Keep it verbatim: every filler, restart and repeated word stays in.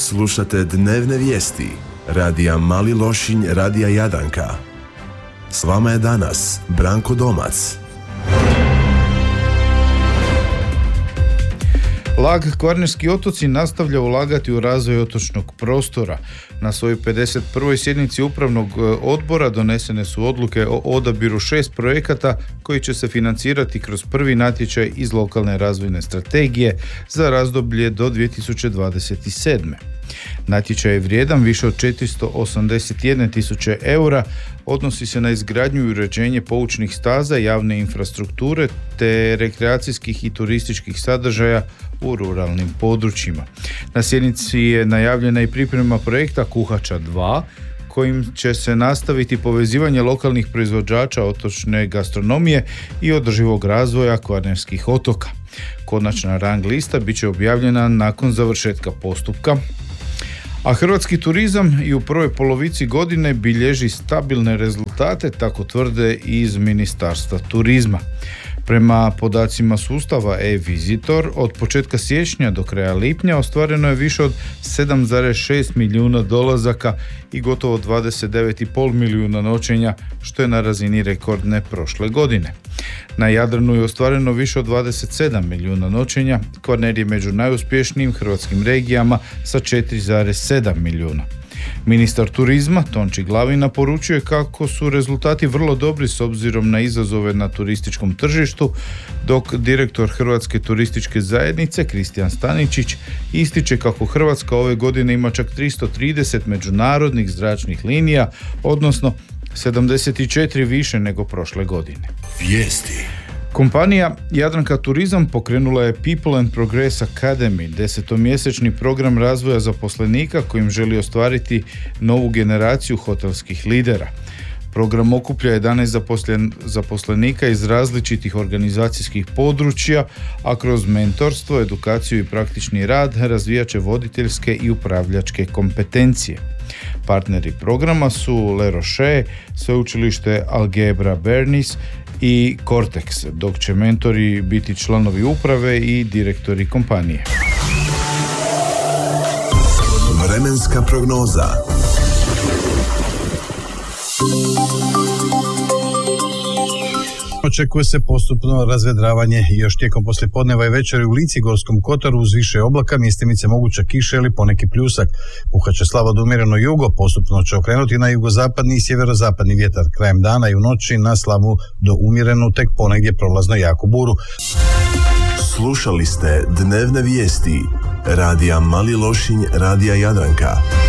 Slušate dnevne vijesti radija Mali Lošinj, radija Jadranka. S vama je danas Branko Domac. Lag Kvarnerski otoci nastavlja ulagati u razvoj otočnog prostora. Na svojoj pedeset prvoj sjednici upravnog odbora donesene su odluke o odabiru šest projekata koji će se financirati kroz prvi natječaj iz lokalne razvojne strategije za razdoblje do dvije tisuće dvadeset sedme. Natječaj je vrijedan više od četiristo osamdeset jedne tisuće eura, odnosi se na izgradnju i uređenje poučnih staza, javne infrastrukture te rekreacijskih i turističkih sadržaja u ruralnim područjima. Na sjednici je najavljena i priprema projekta Kuhača dva, kojim će se nastaviti povezivanje lokalnih proizvođača otočne gastronomije i održivog razvoja kvarnerskih otoka. Konačna rang lista bit će objavljena nakon završetka postupka, a hrvatski turizam i u prvoj polovici godine bilježi stabilne rezultate, tako tvrde iz Ministarstva turizma. Prema podacima sustava e-Visitor, od početka siječnja do kraja lipnja ostvareno je više od sedam zarez šest milijuna dolazaka i gotovo dvadeset devet zarez pet milijuna noćenja, što je na razini rekordne prošle godine. Na Jadranu je ostvareno više od dvadeset sedam milijuna noćenja, Kvarner je među najuspješnijim hrvatskim regijama sa četiri zarez sedam milijuna. Ministar turizma Tonči Glavina poručuje kako su rezultati vrlo dobri s obzirom na izazove na turističkom tržištu, dok direktor Hrvatske turističke zajednice Kristijan Staničić ističe kako Hrvatska ove godine ima čak tristo trideset međunarodnih zračnih linija, odnosno sedamdeset četiri više nego prošle godine. Vijesti. Kompanija Jadranka Turizam pokrenula je People and Progress Academy, desetomjesečni program razvoja zaposlenika kojim želi ostvariti novu generaciju hotelskih lidera. Program okuplja jedanaest zaposlen, zaposlenika iz različitih organizacijskih područja, a kroz mentorstvo, edukaciju i praktični rad razvijat će voditeljske i upravljačke kompetencije. Partneri programa su Le Roche, sveučilište Algebra Bernice i Cortex, dok će mentori biti članovi uprave i direktori kompanije. Vremenska prognoza. Očekuje se postupno razvedravanje još tijekom poslijepodneva i večeri u Lici, Gorskom kotaru uz više oblaka, mjestimice moguća kiša ili poneki pljusak. Puhat će slabo do umjereno jugo, postupno će okrenuti na jugozapadni i sjeverozapadni vjetar. Krajem dana i u noći na slabu do umjerenu, tek ponegdje prolazno jaku buru. Slušali ste dnevne vijesti radija Mali Lošinj, radija Jadranka.